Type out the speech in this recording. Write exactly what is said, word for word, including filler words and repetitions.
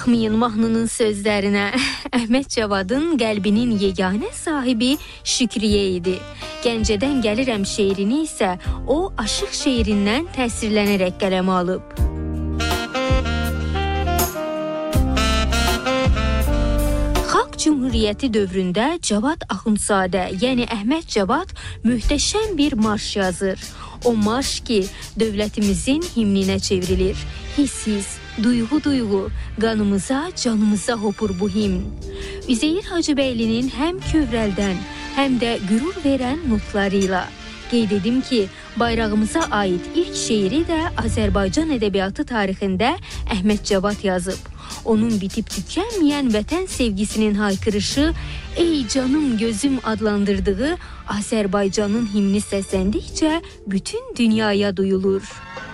Baxmayın mahnının sözlərinə. Əhməd Cavadın qəlbinin yeganə sahibi Şükriyə idi. Gəncədən gəlirəm şeirini isə o aşıq şeirindən təsirlənərək qələmə alıb. Xalq Cümhuriyyəti dövründə Cavad Axundzadə, yəni Əhməd Cavad möhtəşəm bir marş yazır. O marş ki, dövlətimizin himninə çevrilir. Hiss-hiss, duyğu-duyğu, qanımıza, canımıza hopur bu himn. Üzeyir Hacıbəylinin həm kövrəldən, həm də qürur verən notlarıyla. Qeyd edim ki, bayrağımıza aid ilk şeiri də Azərbaycan ədəbiyyatı tarixində Əhməd Cavad yazıb. Onun bitib tükənməyən vətən sevgisinin haykırışı, ey canım gözüm adlandırdığı Azərbaycanın himni səsləndikcə bütün dünyaya duyulur.